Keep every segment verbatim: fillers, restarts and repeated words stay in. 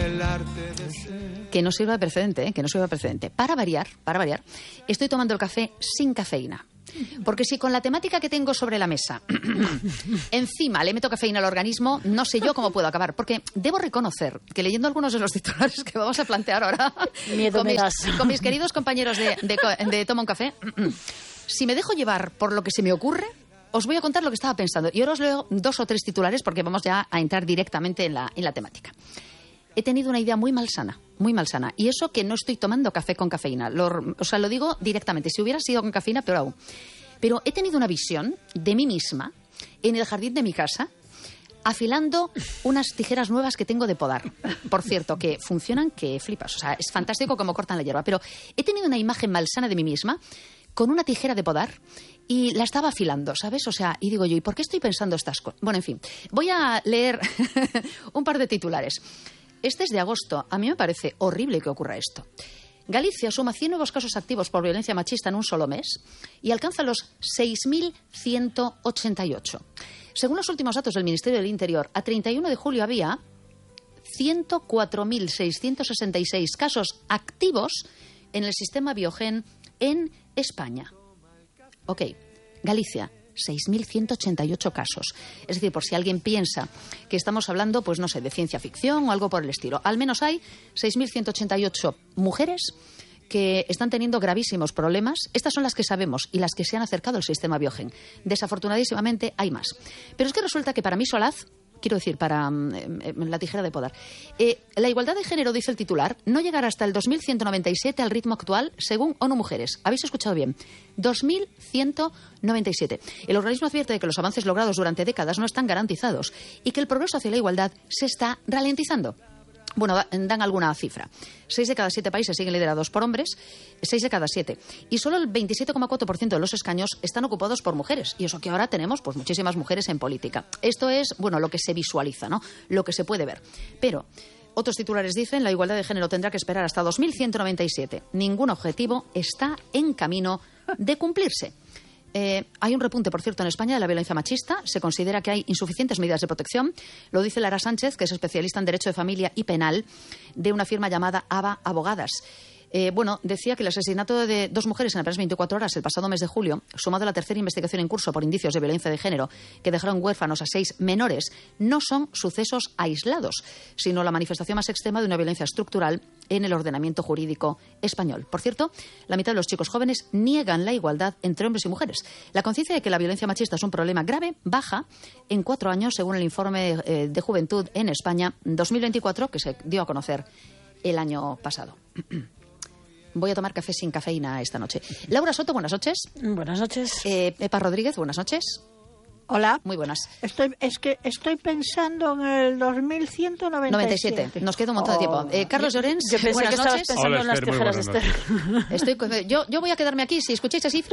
el arte de ser. Que no sirva de precedente, ¿eh? que no sirva de precedente. Para variar, para variar, estoy tomando el café sin cafeína. Porque si con la temática que tengo sobre la mesa encima le meto cafeína al organismo, no sé yo cómo puedo acabar. Porque debo reconocer que leyendo algunos de los titulares que vamos a plantear ahora Miedo con, me mis, das. con mis queridos compañeros de, de, de Toma un Café, si me dejo llevar por lo que se me ocurre, os voy a contar lo que estaba pensando. Y ahora os leo dos o tres titulares porque vamos ya a entrar directamente en la, en la temática. He tenido una idea muy malsana, muy malsana. Y eso que no estoy tomando café con cafeína. Lo, o sea, lo digo directamente. Si hubiera sido con cafeína, peor aún. Pero he tenido una visión de mí misma en el jardín de mi casa afilando unas tijeras nuevas que tengo de podar. Por cierto, que funcionan que flipas. O sea, es fantástico cómo cortan la hierba. Pero he tenido una imagen malsana de mí misma con una tijera de podar y la estaba afilando, ¿sabes? O sea, y digo yo, ¿y por qué estoy pensando estas cosas? Bueno, en fin, voy a leer un par de titulares. Este es de agosto. A mí me parece horrible que ocurra esto. Galicia suma cien nuevos casos activos por violencia machista en un solo mes y alcanza los seis mil ciento ochenta y ocho. Según los últimos datos del Ministerio del Interior, a treinta y uno de julio había ciento cuatro mil seiscientos sesenta y seis casos activos en el sistema Biogen en España. Ok, Galicia, seis mil ciento ochenta y ocho casos. Es decir, por si alguien piensa que estamos hablando, pues no sé, de ciencia ficción o algo por el estilo. Al menos hay seis mil ciento ochenta y ocho mujeres que están teniendo gravísimos problemas. Estas son las que sabemos y las que se han acercado al sistema Biogen. Desafortunadísimamente hay más. Pero es que resulta que para mí Solaz, quiero decir, para um, la tijera de podar, eh, la igualdad de género, dice el titular, no llegará hasta el dos mil ciento noventa y siete al ritmo actual, según ONU Mujeres. ¿Habéis escuchado bien? dos mil ciento noventa y siete. El organismo advierte de que los avances logrados durante décadas no están garantizados y que el progreso hacia la igualdad se está ralentizando. Bueno, dan alguna cifra. Seis de cada siete países siguen liderados por hombres, seis de cada siete. Y solo el veintisiete coma cuatro por ciento de los escaños están ocupados por mujeres. Y eso que ahora tenemos, pues, muchísimas mujeres en política. Esto es, bueno, lo que se visualiza, ¿no? Lo que se puede ver. Pero otros titulares dicen, la igualdad de género tendrá que esperar hasta dos mil ciento noventa y siete. Ningún objetivo está en camino de cumplirse. Eh, hay un repunte, por cierto, en España de la violencia machista. Se considera que hay insuficientes medidas de protección. Lo dice Lara Sánchez, que es especialista en Derecho de Familia y Penal de una firma llamada ABA Abogadas. Eh, bueno, decía que el asesinato de dos mujeres en apenas veinticuatro horas el pasado mes de julio, sumado a la tercera investigación en curso por indicios de violencia de género que dejaron huérfanos a seis menores, no son sucesos aislados, sino la manifestación más extrema de una violencia estructural en el ordenamiento jurídico español. Por cierto, la mitad de los chicos jóvenes niegan la igualdad entre hombres y mujeres. La conciencia de que la violencia machista es un problema grave baja en cuatro años, según el informe eh, de Juventud en España dos mil veinticuatro, que se dio a conocer el año pasado. Voy a tomar café sin cafeína esta noche. Laura Soto, buenas noches. Buenas noches. Eh, Pepa Rodríguez, buenas noches. Hola. Muy buenas. Estoy, es que estoy pensando en el dos mil ciento noventa y siete. noventa y siete. Nos queda un montón de tiempo. Eh, Carlos Llorens, Yo pensé buenas que estabas noches. pensando Hola, en las Esther, tijeras de muy Esther. Estoy, yo, yo voy a quedarme aquí. Si escucháis así,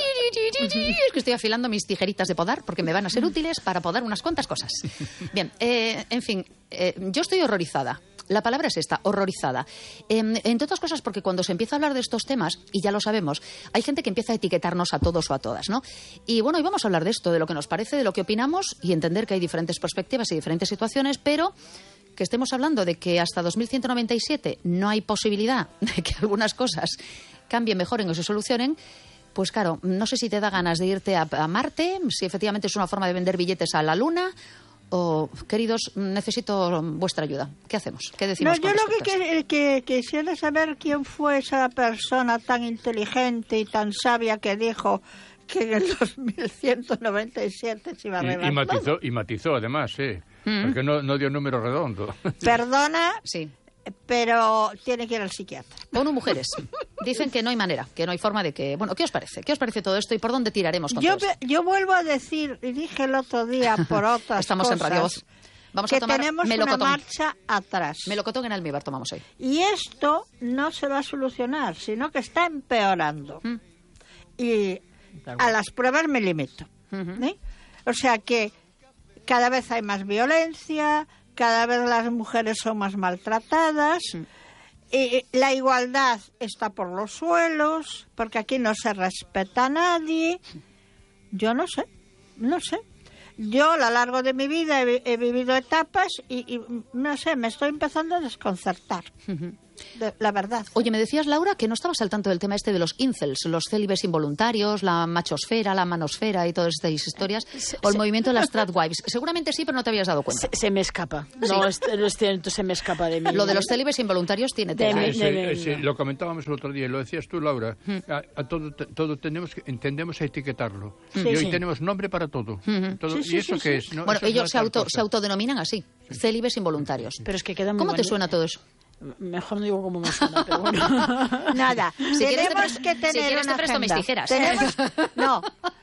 es que estoy afilando mis tijeritas de podar porque me van a ser útiles para podar unas cuantas cosas. Bien, eh, en fin, eh, yo estoy horrorizada. La palabra es esta, horrorizada. Eh, entre otras cosas porque cuando se empieza a hablar de estos temas, y ya lo sabemos, hay gente que empieza a etiquetarnos a todos o a todas, ¿no? Y bueno, hoy vamos a hablar de esto, de lo que nos parece, de lo que opinamos y entender que hay diferentes perspectivas y diferentes situaciones, pero que estemos hablando de que hasta dos mil ciento noventa y siete no hay posibilidad de que algunas cosas cambien, mejoren o se solucionen. Pues claro, no sé si te da ganas de irte a, a Marte, si efectivamente es una forma de vender billetes a la Luna. O, queridos, necesito vuestra ayuda. ¿Qué hacemos? ¿Qué decimos? No, yo lo que, que, que quisiera saber quién fue esa persona tan inteligente y tan sabia que dijo que en el dos mil ciento noventa y siete se iba a arreglar. Y, y matizó, y matizó además, sí. Mm. Porque no, no dio número redondo. Perdona, sí. Pero tiene que ir al psiquiatra. ONU Mujeres dicen que no hay manera, que no hay forma de que... Bueno, ¿qué os parece? ¿Qué os parece todo esto y por dónde tiraremos con yo, todo esto? Yo vuelvo a decir, y dije el otro día por otras Estamos cosas, en Radio Voz. Vamos que a tomar tenemos melocotón. Una marcha atrás. Melocotón en almíbar tomamos hoy. Y esto no se va a solucionar, sino que está empeorando. ¿Mm? Y a las pruebas me limito. Uh-huh. ¿eh? O sea que cada vez hay más violencia, cada vez las mujeres son más maltratadas, uh-huh. y la igualdad está por los suelos, porque aquí no se respeta a nadie. Yo no sé, no sé. Yo a lo largo de mi vida he, he vivido etapas y, y, no sé, me estoy empezando a desconcertar. Uh-huh. De, la verdad. Oye, me decías, Laura, que no estabas al tanto del tema este de los incels, los célibes involuntarios, la machosfera, la manosfera y todas estas historias, se, o el se, movimiento de las tradwives. Seguramente sí, pero no te habías dado cuenta. Se, se me escapa. No, sí. es, es cierto, se me escapa de mí. Lo de los célibes involuntarios tiene tela. De, sí, de, sí, lo comentábamos el otro día, lo decías tú, Laura. Hmm. A, a todo, todo tenemos que, entendemos a etiquetarlo. Sí, y hoy sí. tenemos nombre para todo. Hmm. todo sí, sí, ¿Y eso sí, qué sí. es? No, bueno, eso ellos no se, auto, se autodenominan así, sí. célibes involuntarios. Pero es que queda muy ¿Cómo bonito. te suena todo eso? Mejor no digo cómo me suena, pero bueno. Nada, si tenemos presto, que tener si quieres una te presto agenda. mis tijeras. ¿Tenemos? No.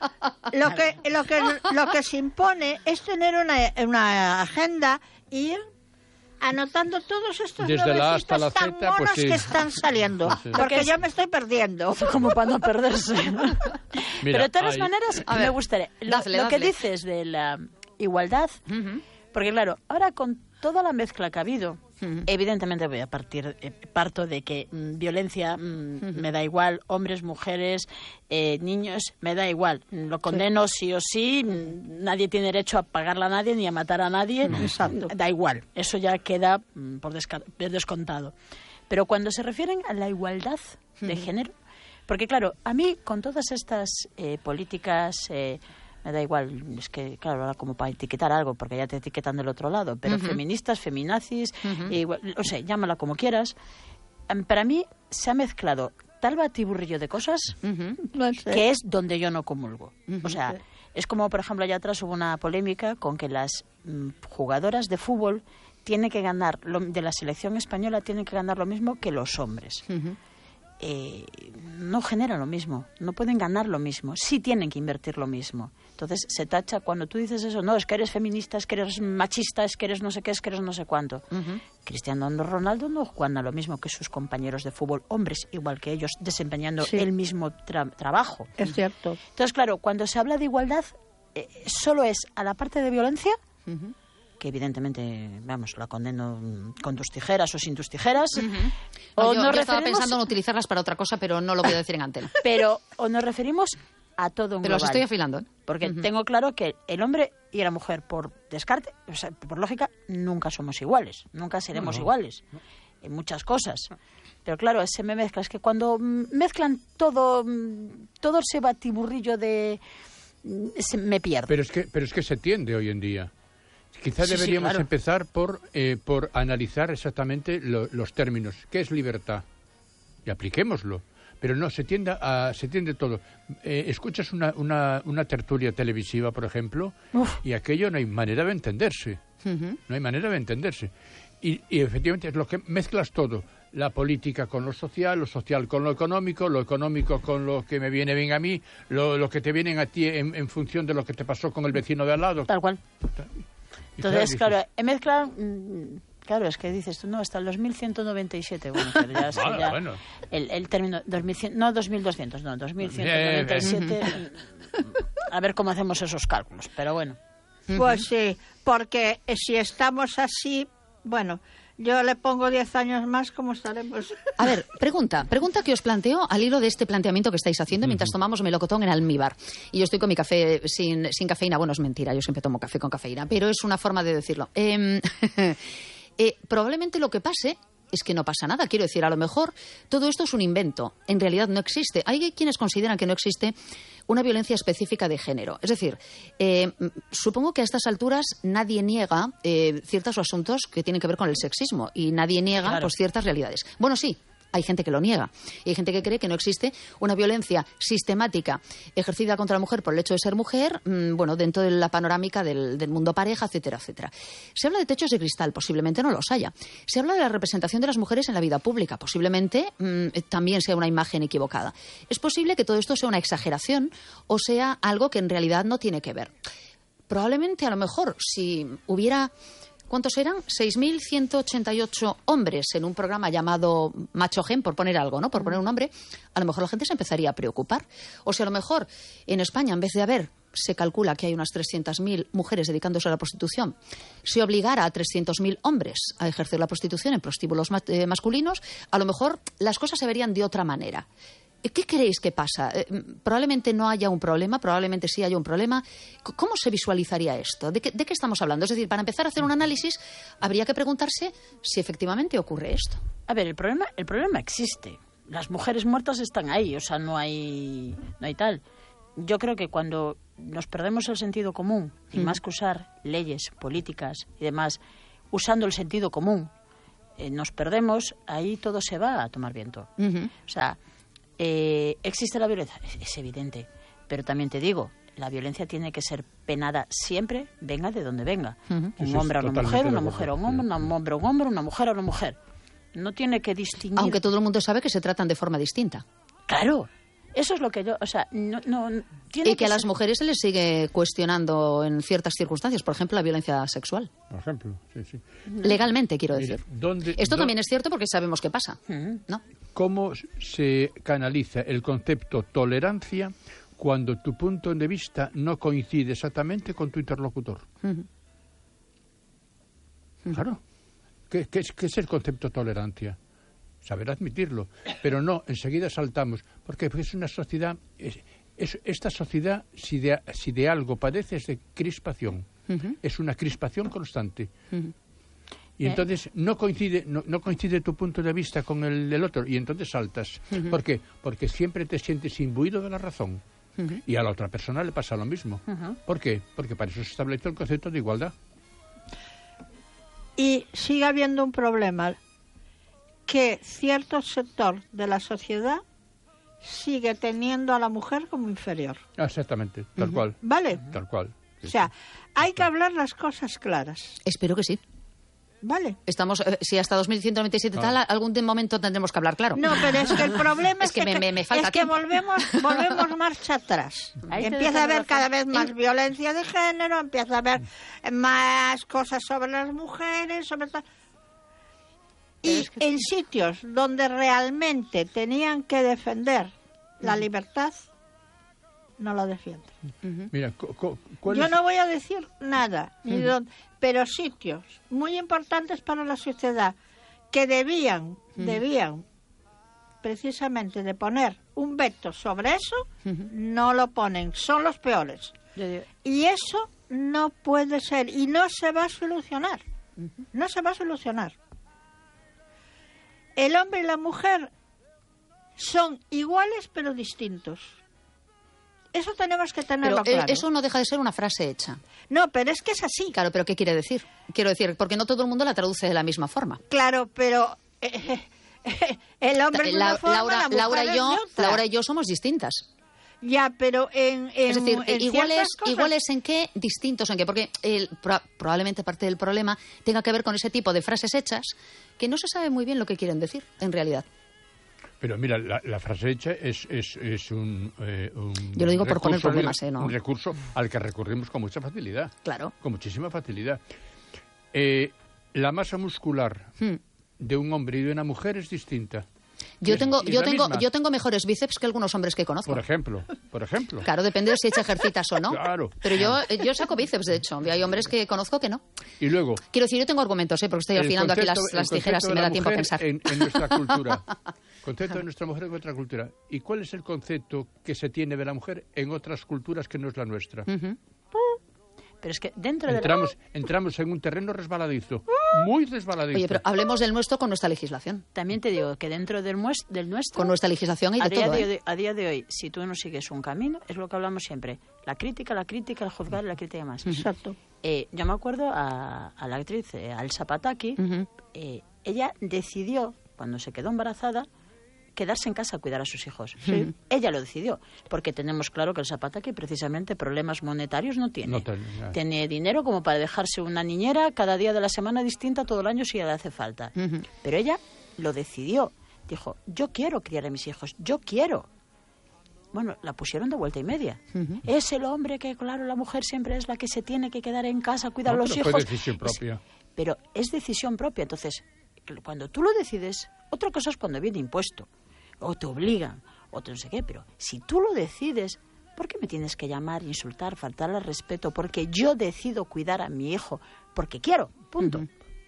Lo que, lo, que, lo que se impone es tener una, una agenda e ir anotando todos estos Desde la A hasta la tan Z, monos pues sí. que están saliendo. Pues sí. Porque es, yo me estoy perdiendo. Como para no perderse. Mira, pero de todas hay... maneras, A me ver, gustaría. Lo, dásele, lo que dásele. dices de la igualdad, uh-huh. porque claro, ahora con toda la mezcla que ha habido, uh-huh. evidentemente voy a partir eh, parto de que mm, violencia mm, uh-huh. me da igual, hombres, mujeres, eh, niños, me da igual. Lo condeno sí, sí o sí, mm, nadie tiene derecho a pagarla a nadie ni a matar a nadie, no, exacto. da igual. Eso ya queda mm, por desca- descontado. Pero cuando se refieren a la igualdad uh-huh. de género, porque claro, a mí con todas estas eh, políticas... Eh, me da igual, es que, claro, ahora como para etiquetar algo, porque ya te etiquetan del otro lado, pero uh-huh. feministas, feminazis, uh-huh. igual, o sea, llámala como quieras. Um, para mí se ha mezclado tal batiburrillo de cosas uh-huh. no sé. que es donde yo no comulgo. Uh-huh. O sea, es como, por ejemplo, allá atrás hubo una polémica con que las mm, jugadoras de fútbol tienen que ganar, lo, de la selección española, tienen que ganar lo mismo que los hombres. Uh-huh. Eh, no generan lo mismo, no pueden ganar lo mismo, sí tienen que invertir lo mismo. Entonces se tacha cuando tú dices eso, no, es que eres feminista, es que eres machista, es que eres no sé qué, es que eres no sé cuánto. Uh-huh. Cristiano Ronaldo no gana lo mismo que sus compañeros de fútbol, hombres, igual que ellos, desempeñando sí. el mismo tra- trabajo. Es cierto. Entonces, claro, cuando se habla de igualdad, eh, solo es a la parte de violencia, uh-huh. que evidentemente, vamos, la condeno con tus tijeras o sin tus tijeras. Uh-huh. O no, yo, nos yo estaba pensando en utilizarlas para otra cosa, pero no lo voy a decir en antena. Pero o nos referimos a todo un Pero global. los estoy afilando. ¿eh? Porque uh-huh. tengo claro que el hombre y la mujer, por descarte, o sea, por lógica, nunca somos iguales. Nunca seremos no, no. iguales no. en muchas cosas. Pero claro, se me mezcla. Es que cuando mezclan todo, todo ese batiburrillo de... Se me pierde. Pero es que, pero es que se tiende hoy en día. Quizás sí, deberíamos sí, claro. empezar por, eh, por analizar exactamente lo, los términos. ¿Qué es libertad? Y apliquémoslo. Pero no, se tiende, a, se tiende todo. Eh, escuchas una, una, una tertulia televisiva, por ejemplo, Uf. y aquello no hay manera de entenderse. Uh-huh. No hay manera de entenderse. Y, y efectivamente es lo que mezclas todo. La política con lo social, lo social con lo económico, lo económico con lo que me viene bien a mí, lo, lo que te viene a ti en, en función de lo que te pasó con el vecino de al lado. Tal cual. Entonces, claro, mezcla... Claro, es que dices tú, no, hasta el dos mil ciento noventa y siete. Bueno, pero ya es que ya bueno. el, el término, dos mil cien, no dos mil doscientos, no, dos mil ciento noventa y siete. A ver cómo hacemos esos cálculos, pero bueno. Pues sí, porque si estamos así, bueno, yo le pongo diez años más, ¿cómo estaremos? A ver, pregunta, pregunta que os planteo al hilo de este planteamiento que estáis haciendo mientras tomamos melocotón en almíbar. Y yo estoy con mi café sin, sin cafeína. Bueno, es mentira, yo siempre tomo café con cafeína, pero es una forma de decirlo. Eh, Eh, probablemente lo que pase es que no pasa nada. Quiero decir, a lo mejor todo esto es un invento. En realidad no existe. Hay quienes consideran que no existe una violencia específica de género. Es decir, eh, supongo que a estas alturas nadie niega eh, ciertos asuntos que tienen que ver con el sexismo y nadie niega claro. pues, ciertas realidades. Bueno, sí. Hay gente que lo niega. Y hay gente que cree que no existe una violencia sistemática ejercida contra la mujer por el hecho de ser mujer, mmm, bueno, dentro de la panorámica del, del mundo pareja, etcétera, etcétera. Se habla de techos de cristal, posiblemente no los haya. Se habla de la representación de las mujeres en la vida pública, posiblemente mmm, también sea una imagen equivocada. Es posible que todo esto sea una exageración o sea algo que en realidad no tiene que ver. Probablemente, a lo mejor, si hubiera... ¿Cuántos eran? seis mil ciento ochenta y ocho hombres en un programa llamado Macho Gen, por poner algo, ¿no? Por poner un nombre, a lo mejor la gente se empezaría a preocupar. O sea, a lo mejor en España, en vez de haber, se calcula que hay unas trescientas mil mujeres dedicándose a la prostitución, se obligara a trescientos mil hombres a ejercer la prostitución en prostíbulos ma- eh, masculinos, a lo mejor las cosas se verían de otra manera. ¿Qué creéis que pasa? Eh, probablemente no haya un problema, probablemente sí haya un problema. C- ¿Cómo se visualizaría esto? ¿De qué, ¿De qué estamos hablando? Es decir, para empezar a hacer un análisis, habría que preguntarse si efectivamente ocurre esto. A ver, el problema, el problema existe. Las mujeres muertas están ahí, o sea, no hay, no hay tal. Yo creo que cuando nos perdemos el sentido común, y Mm. más que usar leyes, políticas y demás, usando el sentido común, eh, nos perdemos, ahí todo se va a tomar viento. Uh-huh. O sea, eh, ¿existe la violencia? Es, es evidente, pero también te digo, la violencia tiene que ser penada siempre, venga de donde venga. Uh-huh. Un Sí, sí, hombre a una totalmente mujer, de una acuerdo. mujer a un hombre, un hombre a un hombre, una mujer a una mujer. No tiene que distinguir. Aunque todo el mundo sabe que se tratan de forma distinta. Claro, eso es lo que yo, o sea, no, no tiene Y que a las ser- mujeres se les sigue cuestionando en ciertas circunstancias, por ejemplo, la violencia sexual. Por ejemplo, sí, sí. Legalmente, quiero Mira, decir. ¿dónde- Esto dó- también es cierto porque sabemos qué pasa, ¿no? ¿Cómo se canaliza el concepto tolerancia cuando tu punto de vista no coincide exactamente con tu interlocutor? Ujú. Claro. ¿Qué, qué es, qué es el concepto tolerancia? Saber admitirlo, pero no, enseguida saltamos, porque es una sociedad, es, es- esta sociedad, si de, si de algo padece, es de crispación, Ujú. es una crispación constante. Ujú. Y Eh. entonces no coincide, no, no coincide tu punto de vista con el del otro, y entonces saltas. ¿Por qué? Porque siempre te sientes imbuido de la razón. Y a la otra persona le pasa lo mismo. ¿Por qué? Porque para eso se establece el concepto de igualdad. Y sigue habiendo un problema, que cierto sector de la sociedad sigue teniendo a la mujer como inferior. Ah, exactamente, tal cual. ¿Vale? Tal cual. Sí, O sea, hay que hablar las cosas claras. Espero que sí. ¿Vale? Estamos, eh, si hasta dos mil ciento noventa y siete tal, algún de momento tendremos que hablar claro. No, pero es que el problema Es es, que me- me- me falta es que tiempo. volvemos, volvemos marcha atrás. Ahí te Empieza dejo a haber razón. cada vez más violencia de género, empieza a haber más cosas sobre las mujeres, sobre tal. Y en sitios donde realmente tenían que defender la libertad, no la defienden. Mira, cu- cu- ¿cuál Yo es- no voy a decir nada, ni dónde, pero sitios muy importantes para la sociedad que debían, debían precisamente de poner un veto sobre eso, no lo ponen, son los peores. Yo digo, Y eso no puede ser y no se va a solucionar. No se va a solucionar. El hombre y la mujer son iguales pero distintos. Eso tenemos que tenerlo Pero eh, claro. eso no deja de ser una frase hecha. No, pero es que es así. Claro, pero ¿qué quiere decir? Quiero decir, porque no todo el mundo la traduce de la misma forma. Claro, pero eh, el hombre es de La- una forma, Laura, la mujer Laura, es y yo, de otra. Laura y yo somos distintas. Ya, pero en, en Es decir, en iguales, ciertas cosas- iguales en qué, distintos en qué, porque el, pro- probablemente parte del problema tenga que ver con ese tipo de frases hechas que no se sabe muy bien lo que quieren decir, en realidad. Pero mira, la, la frase hecha es, es, es un, eh, un Yo lo digo por poner recurso muy- problemas, ¿eh? No. un recurso al que recurrimos con mucha facilidad. Claro. Con muchísima facilidad. Eh, la masa muscular Hmm. de un hombre y de una mujer es distinta. Yo Es- tengo, y es yo la tengo, misma. yo tengo mejores bíceps que algunos hombres que conozco. Por ejemplo, por ejemplo. Claro, depende de si hecha ejercitas o no. Claro. Pero yo, yo saco bíceps, de hecho. Y hay hombres que conozco que no. Y luego, Quiero decir, yo tengo argumentos, ¿eh? Porque estoy el afinando aquí las, concepto- las el tijeras concepto y de me la da tiempo a mujer pensar. En, en nuestra cultura. Concepto de nuestra mujer en nuestra cultura. ¿Y cuál es el concepto que se tiene de la mujer en otras culturas que no es la nuestra? Ujú. pero es que dentro de la... Entramos, entramos en un terreno resbaladizo, muy resbaladizo. Oye, pero hablemos del nuestro con nuestra legislación. También te digo que dentro del, mues- del nuestro... Con nuestra legislación hay a de día todo, de, ¿eh? hoy- a día de hoy, si tú no sigues un camino, es lo que hablamos siempre. La crítica, la crítica, el juzgar y la crítica más. Exacto. Eh, yo me acuerdo a, a la actriz, eh, a Elsa Pataky, Ujú. eh, ella decidió, cuando se quedó embarazada, quedarse en casa a cuidar a sus hijos. Sí. Ella lo decidió, porque tenemos claro que el Zapataki precisamente problemas monetarios no tiene. No tiene, ya. Tiene dinero como para dejarse una niñera cada día de la semana distinta todo el año si le hace falta. Ujú. Pero ella lo decidió. Dijo, yo quiero criar a mis hijos, yo quiero. Bueno, la pusieron de vuelta y media. Ujú. Es el hombre que, claro, la mujer siempre es la que se tiene que quedar en casa a cuidar No, a los pero hijos. fue decisión propia. Es- pero es decisión propia. Entonces, cuando tú lo decides, otra cosa es cuando viene impuesto, o te obligan, o te no sé qué, pero si tú lo decides, ¿por qué me tienes que llamar, insultar, faltarle al respeto? Porque yo decido cuidar a mi hijo, porque quiero, punto. Ujú.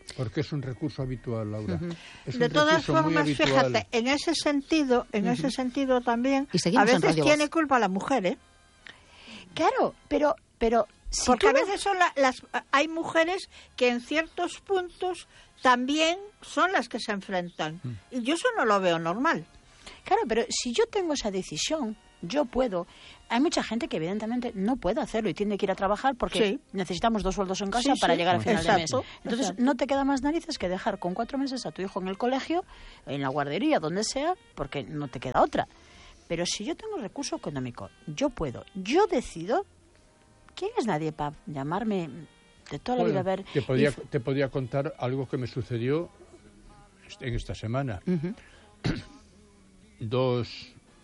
Porque es un recurso habitual, Laura. Uh-huh. Es de un todas formas, muy fíjate, en ese sentido, en uh-huh. ese sentido también, a veces tiene culpa la mujer, ¿eh? Claro, pero... pero si porque a no... veces son la, las, hay mujeres que en ciertos puntos también son las que se enfrentan. Uh-huh. Y yo eso no lo veo normal. Claro, pero si yo tengo esa decisión, yo puedo. Hay mucha gente que evidentemente no puede hacerlo y tiene que ir a trabajar porque sí. necesitamos dos sueldos en casa sí, para sí. llegar a final exacto, de mes. Entonces exacto. no te queda más narices que dejar con cuatro meses a tu hijo en el colegio, en la guardería, donde sea, porque no te queda otra. Pero si yo tengo recurso económico, yo puedo, yo decido. ¿Quién es nadie para llamarme de toda la bueno, vida a ver? Te podía, y... te podía contar algo que me sucedió en esta semana. Uh-huh. Dos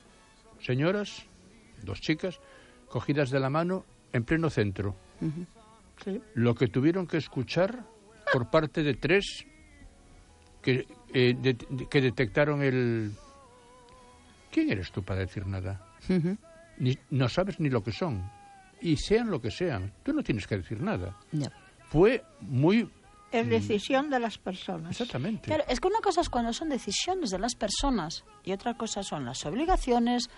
señoras, dos chicas, cogidas de la mano en pleno centro. Uh-huh. Sí. Lo que tuvieron que escuchar por parte de tres que, eh, de, de, que detectaron el... ¿Quién eres tú para decir nada? Uh-huh. Ni, no sabes ni lo que son. Y sean lo que sean, tú no tienes que decir nada. No. Fue muy... Es decisión de las personas. Exactamente. Claro, es que una cosa es cuando son decisiones de las personas y otra cosa son las obligaciones,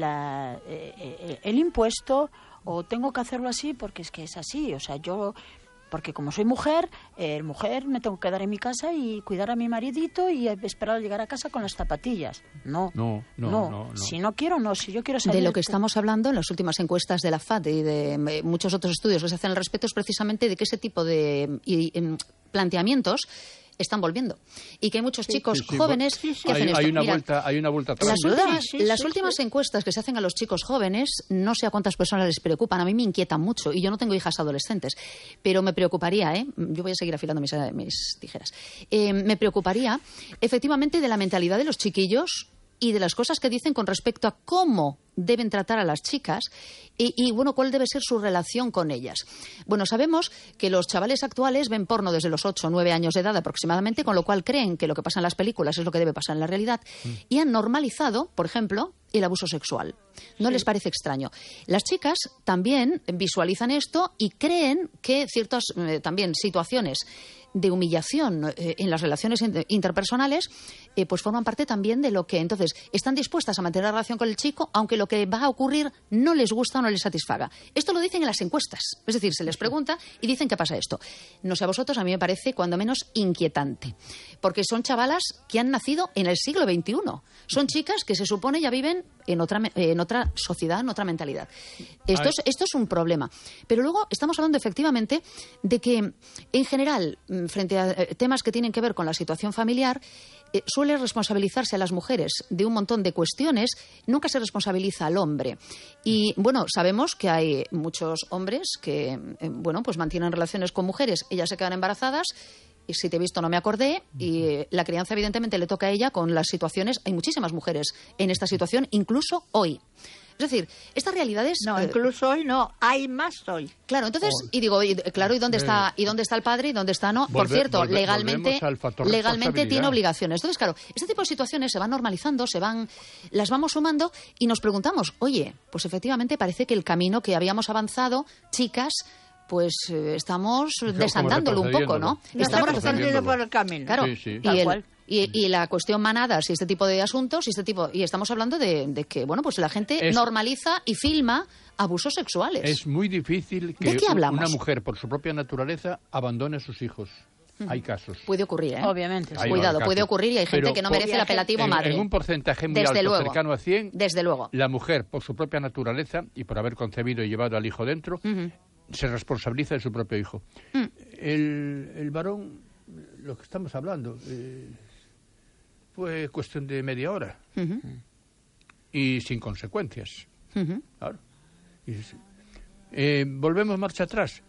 la, eh, eh, el impuesto, o tengo que hacerlo así porque es que es así. O sea, yo... Porque como soy mujer, eh, mujer me tengo que quedar en mi casa y cuidar a mi maridito y esperar a llegar a casa con las zapatillas. No, no, no. no. no, no. Si no quiero, no. Si yo quiero salir... De lo que estamos hablando en las últimas encuestas de la F A D y de muchos otros estudios que se hacen al respecto es precisamente de que ese tipo de y, y, planteamientos están volviendo y que hay muchos chicos sí, sí, sí. jóvenes sí, sí. que hacen hay, esto. hay una Mirad, vuelta hay una vuelta atrás. las últimas, sí, sí, las sí, últimas sí. encuestas que se hacen a los chicos jóvenes, no sé a cuántas personas les preocupan, a mí me inquietan mucho y yo no tengo hijas adolescentes, pero me preocuparía, ¿eh? Yo voy a seguir afilando mis, mis tijeras, eh, me preocuparía efectivamente de la mentalidad de los chiquillos y de las cosas que dicen con respecto a cómo deben tratar a las chicas y, y, bueno, cuál debe ser su relación con ellas. Bueno, sabemos que los chavales actuales ven porno desde los ocho o nueve años de edad aproximadamente, con lo cual creen que lo que pasa en las películas es lo que debe pasar en la realidad mm. y han normalizado, por ejemplo, el abuso sexual. No sí. les parece extraño. Las chicas también visualizan esto y creen que ciertas eh, también situaciones de humillación eh, en las relaciones interpersonales eh, pues forman parte también de lo que entonces están dispuestas a mantener la relación con el chico aunque lo que va a ocurrir no les gusta o no les satisfaga. Esto lo dicen en las encuestas, es decir, se les pregunta y dicen que pasa esto. No sé a vosotros, a mí me parece cuando menos inquietante, porque son chavalas que han nacido en el siglo veintiuno, son chicas que se supone ya viven en otra, en otra sociedad, en otra mentalidad. Esto es, esto es un problema. Pero luego estamos hablando efectivamente de que en general frente a temas que tienen que ver con la situación familiar, eh, suele responsabilizarse a las mujeres de un montón de cuestiones, nunca se responsabiliza al hombre. Y, bueno, sabemos que hay muchos hombres que, eh, bueno, pues mantienen relaciones con mujeres, ellas se quedan embarazadas, y si te he visto no me acordé, y eh, la crianza evidentemente le toca a ella con las situaciones, hay muchísimas mujeres en esta situación, incluso hoy. Es decir, estas realidades... No, incluso hoy no, hay más hoy. Claro, entonces, y digo, y, claro, ¿y dónde está y dónde está el padre y dónde está no? Por Volver, cierto, volver, legalmente legalmente tiene obligaciones. Entonces, claro, este tipo de situaciones se van normalizando, se van las vamos sumando y nos preguntamos, oye, pues efectivamente parece que el camino que habíamos avanzado, chicas, pues eh, estamos desandándolo un poco, ¿no? No estamos retrocediendo por el camino. Claro, sí, sí. y el, Y, y la cuestión manadas y este tipo de asuntos y este tipo y estamos hablando de, de que bueno pues la gente es, normaliza y filma abusos sexuales. Es muy difícil que una mujer por su propia naturaleza abandone a sus hijos. Uh-huh. Hay casos. Puede ocurrir, ¿eh? Obviamente. Hay Cuidado, puede ocurrir y hay gente Pero que no merece el apelativo en, madre. En un porcentaje muy Desde alto, luego. cercano a cien, Desde luego. La mujer por su propia naturaleza y por haber concebido y llevado al hijo dentro, uh-huh. se responsabiliza de su propio hijo. Uh-huh. El, el varón, lo que estamos hablando... Eh, fue cuestión de media hora uh-huh. y sin consecuencias. Uh-huh. Claro. Y, eh, volvemos marcha atrás.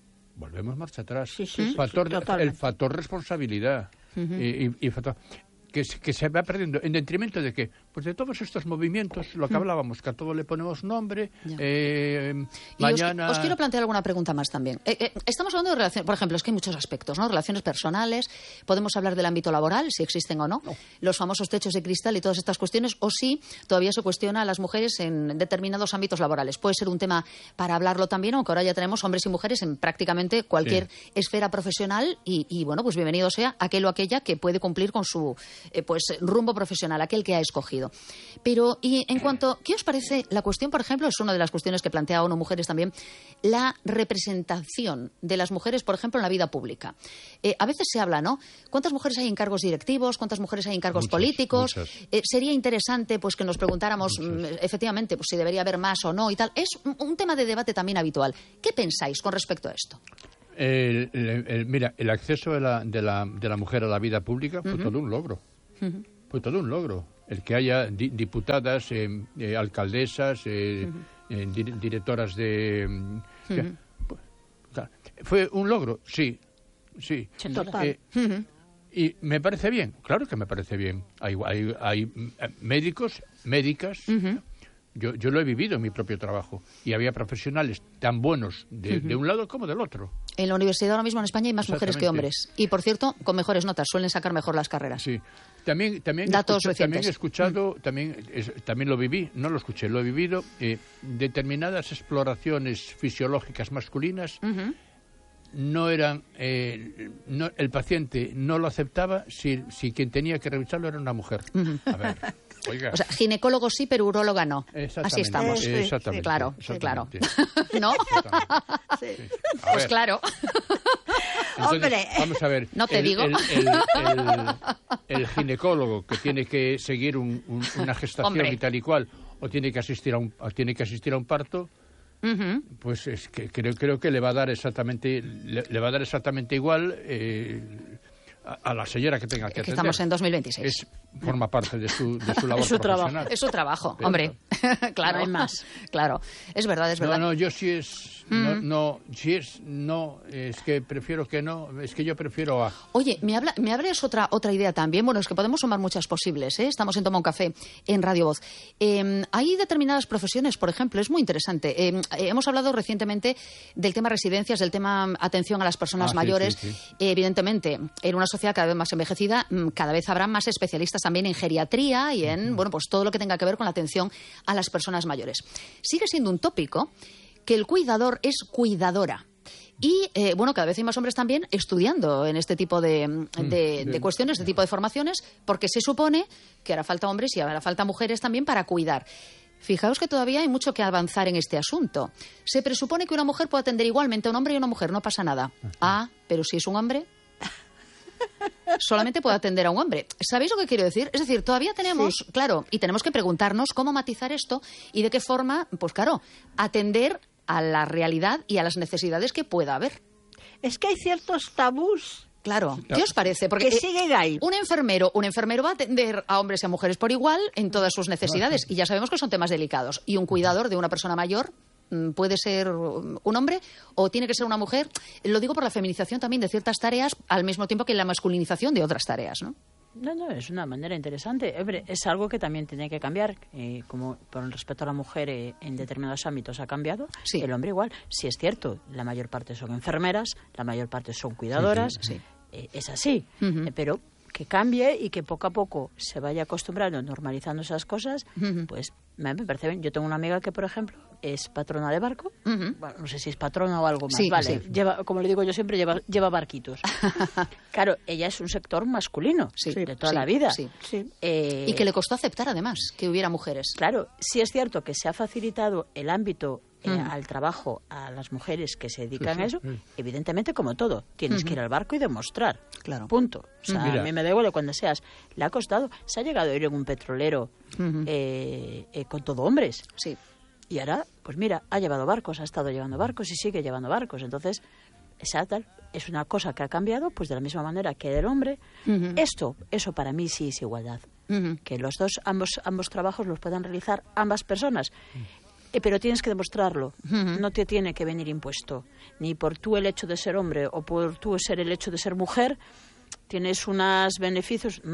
Volvemos marcha atrás. Sí, sí, factor, sí, el factor responsabilidad uh-huh. y, y, y factor. que, que se va perdiendo en detrimento de que, pues de todos estos movimientos, lo que hablábamos, que a todo le ponemos nombre, eh, y mañana... Os, os quiero plantear alguna pregunta más también. Eh, eh, estamos hablando de relaciones, por ejemplo, es que hay muchos aspectos, ¿no? Relaciones personales, podemos hablar del ámbito laboral, si existen o no, no, los famosos techos de cristal y todas estas cuestiones, o si todavía se cuestiona a las mujeres en determinados ámbitos laborales. Puede ser un tema para hablarlo también, aunque ahora ya tenemos hombres y mujeres en prácticamente cualquier sí. esfera profesional y, y, bueno, pues bienvenido sea aquel o aquella que puede cumplir con su eh, pues rumbo profesional, aquel que ha escogido. Pero, y en cuanto, ¿qué os parece la cuestión, por ejemplo, es una de las cuestiones que plantea ONU Mujeres también, la representación de las mujeres, por ejemplo, en la vida pública? Eh, a veces se habla, ¿no? ¿Cuántas mujeres hay en cargos directivos? ¿Cuántas mujeres hay en cargos muchas, políticos? Muchas. Eh, sería interesante pues que nos preguntáramos muchas. efectivamente pues si debería haber más o no y tal. Es un, un tema de debate también habitual. ¿Qué pensáis con respecto a esto? El, el, el, mira, el acceso de la, de, la, de la mujer a la vida pública fue uh-huh. todo un logro. Uh-huh. Fue todo un logro. El que haya di, diputadas, eh, eh, alcaldesas, eh, uh-huh. eh, di, directoras de... Uh-huh. ya, pues, fue un logro, sí. Sí. Total. Eh, uh-huh. Y me parece bien, claro que me parece bien. Hay, hay, hay médicos, médicas... Uh-huh. Yo, yo lo he vivido en mi propio trabajo y había profesionales tan buenos de, uh-huh. de un lado como del otro. En la universidad ahora mismo en España hay más mujeres que hombres y, por cierto, con mejores notas, suelen sacar mejor las carreras. Sí, también, también, Datos escucha, también he escuchado, uh-huh. también, es, también lo viví, no lo escuché, lo he vivido, eh, determinadas exploraciones fisiológicas masculinas uh-huh. no eran, eh, no, el paciente no lo aceptaba si, si quien tenía que revisarlo era una mujer. Uh-huh. A ver... Oiga. O sea, ginecólogo sí, pero uróloga no. Así estamos. Sí, exactamente. Claro, exactamente. claro. ¿No? Sí. Sí. Pues ver. claro. Entonces, Hombre. Vamos a ver. No te el, digo. El, el, el, el ginecólogo que tiene que seguir un, un, una gestación Hombre. y tal y cual, o tiene que asistir a un, tiene que asistir a un parto, uh-huh. pues es que creo, creo que le va a dar exactamente, le, le va a dar exactamente igual. Eh, A, a la señora que tenga que, que atender. Estamos en dos mil veintiséis. Es, forma parte de su, de su labor es su profesional. trabajo. Es su trabajo, Pero, hombre. Claro, no hay más. Claro, es verdad, es verdad. No, no, yo sí es... Mm. No, no, si es no, es que prefiero que no, es que yo prefiero a... Oye, me, habla, me abres otra otra idea también. Bueno, es que podemos sumar muchas posibles, ¿eh? Estamos en Toma un Café, en Radio Voz. Eh, hay determinadas profesiones, por ejemplo, es muy interesante. Eh, hemos hablado recientemente del tema residencias, del tema atención a las personas ah, mayores. Sí, sí, sí. Eh, evidentemente, en una sociedad cada vez más envejecida, cada vez habrá más especialistas también en geriatría y en, uh-huh. bueno, pues todo lo que tenga que ver con la atención a las personas mayores. Sigue siendo un tópico que el cuidador es cuidadora. Y, eh, bueno, cada vez hay más hombres también estudiando en este tipo de, de, de cuestiones, de tipo de formaciones, porque se supone que hará falta hombres y hará falta mujeres también para cuidar. Fijaos que todavía hay mucho que avanzar en este asunto. Se presupone que una mujer puede atender igualmente a un hombre y a una mujer, no pasa nada. Ah, pero si es un hombre... solamente puede atender a un hombre. ¿Sabéis lo que quiero decir? Es decir, todavía tenemos, sí. claro, y tenemos que preguntarnos cómo matizar esto y de qué forma, pues claro, atender a la realidad y a las necesidades que pueda haber. Es que hay ciertos tabús. Claro. ¿Qué os parece? Porque que siguen ahí. Un enfermero, un enfermero va a atender a hombres y a mujeres por igual en todas sus necesidades y ya sabemos que son temas delicados. Y un cuidador de una persona mayor puede ser un hombre o tiene que ser una mujer. Lo digo por la feminización también de ciertas tareas al mismo tiempo que la masculinización de otras tareas, ¿no? No, no, es una manera interesante. Es algo que también tiene que cambiar. Eh, como por respecto a la mujer eh, en determinados ámbitos ha cambiado, sí. el hombre igual. Sí es cierto, la mayor parte son enfermeras, la mayor parte son cuidadoras. Sí, sí, sí. Eh, es así, uh-huh. eh, pero que cambie y que poco a poco se vaya acostumbrando, normalizando esas cosas, uh-huh. pues me parece bien. Yo tengo una amiga que, por ejemplo, es patrona de barco. Uh-huh. Bueno, no sé si es patrona o algo más. Sí, vale, sí. Lleva, como le digo yo siempre, lleva, lleva barquitos. Claro, ella es un sector masculino sí, de toda sí, la vida. Sí. Sí. Eh, y que le costó aceptar, además, que hubiera mujeres. Claro, sí es cierto que se ha facilitado el ámbito Eh, uh-huh. al trabajo a las mujeres que se dedican sí, sí, a eso, sí. evidentemente como todo, tienes uh-huh. que ir al barco y demostrar, claro. punto. O sea, Mira. a mí me da igual cuando seas. Le ha costado, se ha llegado a ir en un petrolero uh-huh. eh, eh, con todo hombres. Sí. Y ahora, pues mira, ha llevado barcos, ha estado llevando barcos y sigue llevando barcos. Entonces, esa tal, es una cosa que ha cambiado, pues de la misma manera que el hombre. Uh-huh. Esto, eso para mí sí es igualdad. Uh-huh. Que los dos, ambos, ambos trabajos los puedan realizar ambas personas. Uh-huh. Eh, pero tienes que demostrarlo. Uh-huh. No te tiene que venir impuesto. Ni por tú el hecho de ser hombre o por tú ser el hecho de ser mujer, tienes unos beneficios. No.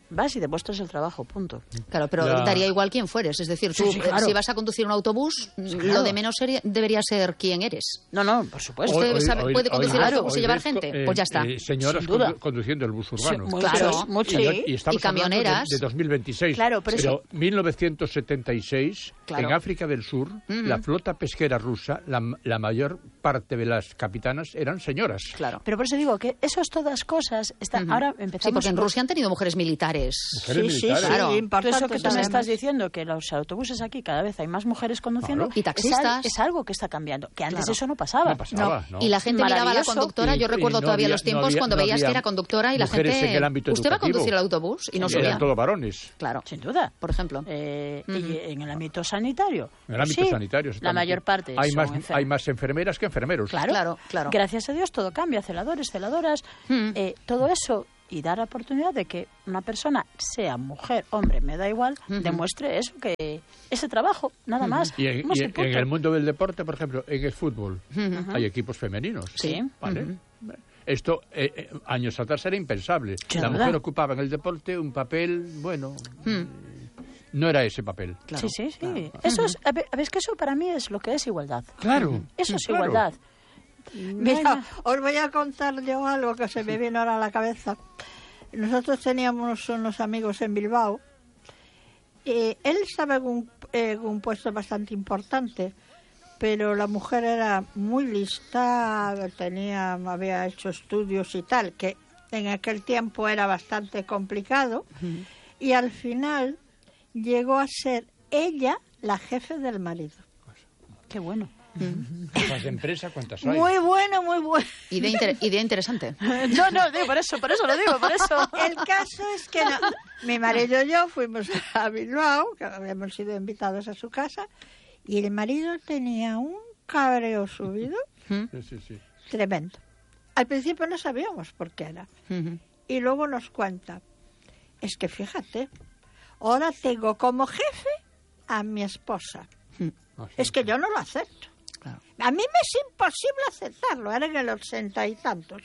vas y demuestras el trabajo, punto. Claro, pero La... daría igual quién fueres. Es decir, tú, sí, sí, claro. si vas a conducir un autobús, sí, claro. lo de menos sería, debería ser quién eres. No, no, por supuesto. ¿Usted Hoy, sabe, hoy, puede conducir hoy, el autobús hoy, y llevar hoy, gente? Eh, pues ya está. Eh, señoras Sin duda. conduciendo el bus urbano. Sí, claro, muchos. Y, Sí. y estamos Y camioneras. De, de dos mil veintiséis. Claro, pero, pero sí. mil novecientos setenta y seis, Claro. en África del Sur, uh-huh. la flota pesquera rusa, la, la mayor parte de las capitanas eran señoras. Claro. Pero por eso digo que eso es todas cosas. Está, uh-huh. Ahora empezamos. Sí, porque en con... Rusia han tenido mujeres militares. Mujeres sí, militares. sí, Claro. sí, importante. Eso que tú me sabemos. estás diciendo, que los autobuses aquí cada vez hay más mujeres conduciendo. Claro. Y taxistas. Es, es algo que está cambiando. Que antes Claro. eso no pasaba. No pasaba, No. no. Y la gente miraba a la Maravilloso. conductora. Yo Y- recuerdo y no todavía había- los tiempos no había- cuando no veías había que era conductora y la mujeres gente... en el ámbito Usted va a educativo. conducir el autobús y no Eran subía. todos varones. Claro. Sin duda. Por ejemplo. Eh, Uh-huh. Y en el ámbito sanitario. En el ámbito Sí, sanitario. La exactamente. mayor parte Hay son más, enfer- hay más enfermeras que enfermeros. Claro, Claro, claro. Gracias a Dios todo cambia, celadores, celadoras, Mm. eh, todo eso, y dar la oportunidad de que una persona, sea mujer, hombre, me da igual, Ujú. demuestre eso, que ese trabajo, nada más. Y, en, Hemos y de en- punto. en el mundo del deporte, por ejemplo, en el fútbol, Ujú. hay equipos femeninos. Sí. ¿Vale? Esto eh, eh, años atrás era impensable. Sin La duda. mujer ocupaba en el deporte un papel, bueno, Mm. no era ese papel. Claro. Sí, sí, sí. Eso es, a ver, a ver, es que eso para mí es lo que es igualdad. Claro. Eso es claro. igualdad. Mira, os voy a contar yo algo que se me viene ahora a la cabeza. Nosotros teníamos unos amigos en Bilbao. Y él estaba en un, en un puesto bastante importante, pero la mujer era muy lista, tenía, había hecho estudios y tal, que en aquel tiempo era bastante complicado. Uh-huh. Y al final llegó a ser ella la jefe del marido. Qué bueno. ¿Cuántas empresas, cuántas hay? Muy bueno, muy bueno. Idea, inter- idea interesante. No, no, digo, por eso, por eso lo digo, por eso. El caso es que no, mi marido y yo fuimos a Bilbao, que habíamos sido invitados a su casa, y el marido tenía un cabreo subido Sí, sí, sí. tremendo. Al principio no sabíamos por qué era. Ujú. Y luego nos cuenta, es que fíjate, ahora tengo como jefe a mi esposa. Ah, sí, Es que sí. yo no lo acepto. Claro. A mí me es imposible aceptarlo, era en el ochenta y tantos.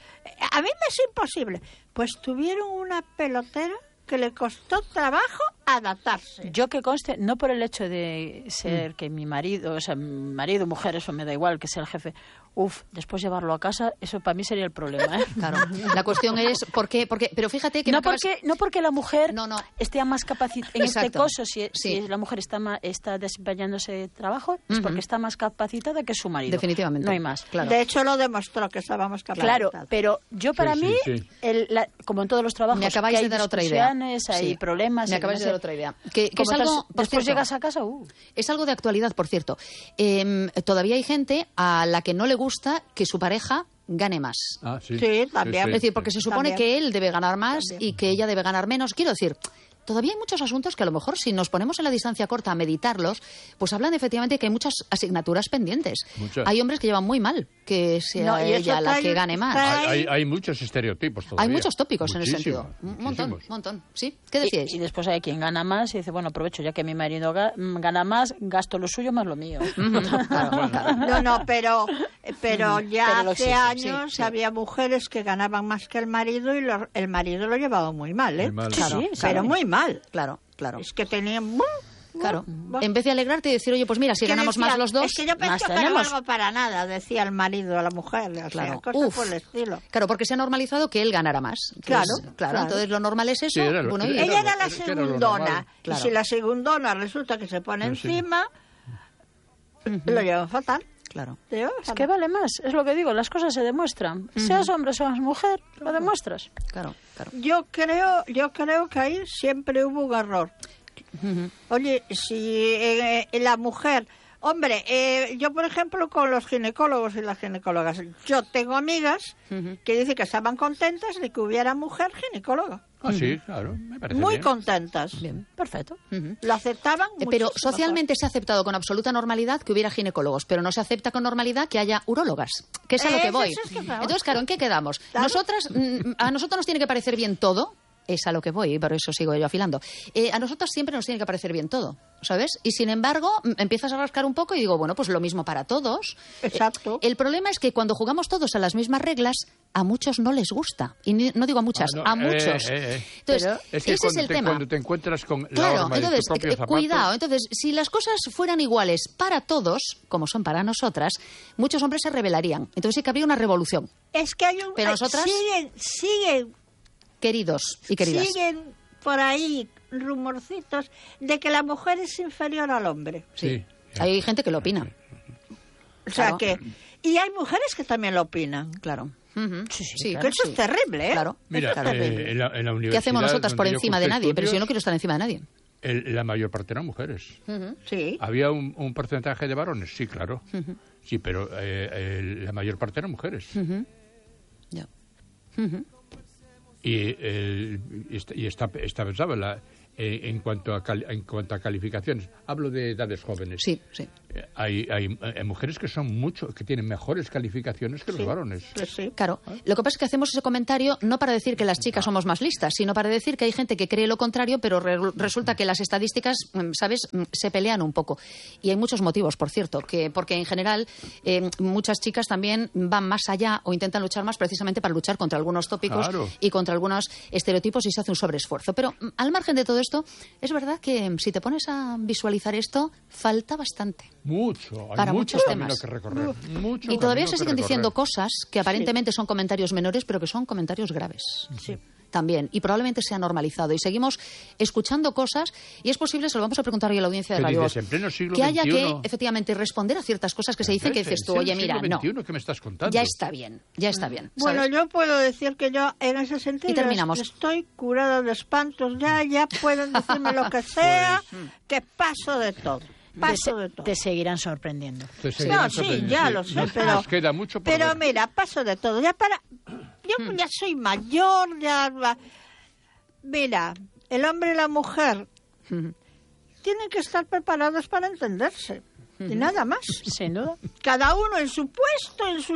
A mí me es imposible. Pues tuvieron una pelotera que le costó trabajo adaptarse. Yo que conste, no por el hecho de ser que mi marido, o sea, mi marido, mujer, eso me da igual, que sea el jefe. Uf, después llevarlo a casa, eso para mí sería el problema, ¿eh? Claro. La cuestión es por qué, porque, pero fíjate que No me acabas- porque, no porque la mujer No, no. esté más capacitada, en este Exacto. caso, si, Sí. si la mujer está ma- está desempeñando ese trabajo, es Ujú. porque está más capacitada que su marido. Definitivamente. No hay más. Claro. De hecho, lo demostró que estábamos Claro, capacitados. pero yo para Sí, mí, sí, sí. el- la- como en todos los trabajos, Me acabáis que hay de dar otra idea. discusiones, hay Sí. problemas. Me hay acabáis no de dar sé. otra idea. Que, que Como es algo, estás- por después cierto, llegas a casa, uh. es algo de actualidad, por cierto. Eh, todavía hay gente a la que no le gusta que su pareja gane más. Ah, sí. Sí, también. Es decir, porque se supone También. que él debe ganar más También. y que ella debe ganar menos. Quiero decir, todavía hay muchos asuntos que a lo mejor si nos ponemos en la distancia corta a meditarlos, pues hablan efectivamente que hay muchas asignaturas pendientes. Muchas. Hay hombres que llevan muy mal que sea No, y eso ella la está- que gane más. está- Hay, hay, hay muchos estereotipos todavía. Hay muchos tópicos en ese Muchísimo, sentido. Un montón, muchísimos. un montón. ¿Sí? ¿Qué Y, decíais? y después hay quien gana más y dice, bueno, aprovecho ya que mi marido ga- mm, gana más, gasto lo suyo más lo mío. Claro, claro. No, no, pero, pero ya Pero lo hace exige, años sí, sí. había mujeres que ganaban más que el marido y lo- el marido lo llevaba muy mal, ¿eh? Muy mal. Claro, Sí, Pero claro. muy mal. Claro, claro. Es que tenían... Claro. Bueno. En vez de alegrarte y decir, oye, pues mira, si Que ganamos decía, más los dos. Es que yo más pienso que no tenemos. valgo para nada, decía el marido a la mujer. O Claro. sea, cosas Uf. por el estilo. Claro, porque se ha normalizado que él ganara más. Entonces, Claro, claro. claro. Entonces lo normal es eso. Sí, era lo- bueno, y- era- Ella era la era lo segundona. normal. Claro. Y si la segundona resulta que se pone Sí, sí. encima, lo llevan fatal. claro. Lo llevan Es fatal. que vale más, es lo que digo, las cosas se demuestran. Seas hombre o seas mujer, lo demuestras. Claro, claro. Yo creo, yo creo que ahí siempre hubo un error. Ujú. Oye, si eh, eh, la mujer... Hombre, eh, yo por ejemplo con los ginecólogos y las ginecólogas, yo tengo amigas Ujú. que dicen que estaban contentas de que hubiera mujer ginecóloga. Ah, sí, claro. Me parece Muy bien. contentas. Bien. Perfecto. Ujú. Lo aceptaban Eh, Pero muchísimo socialmente se ha aceptado con absoluta normalidad que hubiera ginecólogos, pero no se acepta con normalidad que haya urólogas, que es a lo que Eso voy. sí es que claro. Entonces, claro, ¿en qué quedamos? Claro. Nosotras, mm, a nosotros nos tiene que parecer bien todo, Es a lo que voy, y por eso sigo yo afilando. Eh, a nosotras siempre nos tiene que parecer bien todo, ¿sabes? Y sin embargo, m- empiezas a rascar un poco y digo, bueno, pues lo mismo para todos. Exacto. Eh, el problema es que cuando jugamos todos a las mismas reglas, a muchos no les gusta. Y ni- no digo a muchas, Ah, no, a eh, muchos. eh, eh. Entonces, Es que ese cuando es el te, tema. cuando te encuentras con la Claro, horma de entonces, tu propio eh, zapato, cuidado. Entonces, si las cosas fueran iguales para todos, como son para nosotras, muchos hombres se rebelarían. Entonces sí que habría una revolución. Es que hay un... Pero hay- nosotras- Siguen, siguen, Queridos y queridas. siguen por ahí rumorcitos de que la mujer es inferior al hombre. Sí. Hay gente que lo opina. O sea Claro. que... Y hay mujeres que también lo opinan. Claro. Ujú. Sí, sí, Sí, claro. Que eso sí. es terrible, ¿eh? Claro. Mira, Eso es eh, terrible. en, la, en la universidad... ¿Qué hacemos nosotras por donde yo encima de cursé nadie? Pero si yo no estudios, quiero estar encima de nadie. el- la mayor parte eran mujeres. Sí. ¿Había un, un porcentaje de varones? Sí, claro. Sí, pero eh, el- la mayor parte eran mujeres. Ya. Y, el- y está, y está, está pensado la, eh, en, cuanto a cali- en cuanto a calificaciones. Hablo de edades jóvenes. Sí, sí. Eh, Hay, hay, hay mujeres que son mucho, que tienen mejores calificaciones que los varones. Pues sí. Claro, lo que pasa es que hacemos ese comentario no para decir que las chicas somos más listas, sino para decir que hay gente que cree lo contrario, pero re- resulta que las estadísticas, mm, ¿sabes?, Mm, se pelean un poco. Y hay muchos motivos, por cierto, que porque en general eh, muchas chicas también van más allá o intentan luchar más precisamente para luchar contra algunos tópicos Claro. y contra algunos estereotipos y se hace un sobreesfuerzo. Pero mm, al margen de todo esto, es verdad que mm, si te pones a visualizar esto, falta bastante. Mucho, hay Para mucho muchos camino temas. que recorrer. Mucho Y todavía camino se que siguen recorrer. diciendo cosas que aparentemente son comentarios menores, pero que son comentarios graves. Sí. También, y probablemente se ha normalizado. Y seguimos escuchando cosas, y es posible, se lo vamos a preguntar hoy a la audiencia de ¿Qué Radio dices? Voz, En pleno siglo que haya veintiuno? que, efectivamente, responder a ciertas cosas que se dicen que dices tú, ¿En oye, el mira, siglo no, veintiuno ¿qué me estás contando? ya está bien, ya está bien. Bueno, ¿sabes? yo puedo decir que yo en ese sentido Y terminamos. estoy curada de espantos. Ya, ya pueden decirme lo que sea, que paso de todo. Te, Paso de se- todo. te seguirán sorprendiendo. Te seguirán No, sí, sorprendiendo, ya sí. lo sé, Nos- pero... nos queda mucho por Pero ver. mira, paso de todo. Ya para... Yo Hmm. ya soy mayor, ya... va- Mira, el hombre y la mujer tienen que estar preparados para entenderse. Y nada más. Sin duda. Cada uno en su puesto, en su